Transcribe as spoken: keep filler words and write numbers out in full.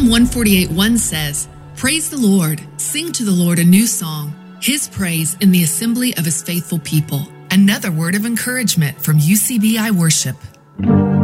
Psalm one forty-eight one says, "Praise the Lord, sing to the Lord a new song, his praise in the assembly of his faithful people." Another word of encouragement from U C B I Worship.